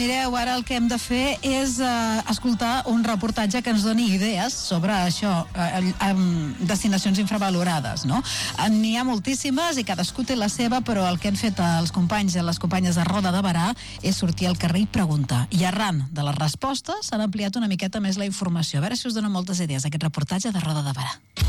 Mireu, ara el que hem de fer és escoltar un reportatge que ens doni idees sobre això, destinacions infravalorades, no? N'hi ha moltíssimes i cadascú té la seva, però el que han fet els companys i les companyes de Roda de Berà és sortir al carrer i preguntar. I arran de les respostes s'han ampliat una miqueta més la informació. A veure si us dona moltes idees aquest reportatge de Roda de Berà.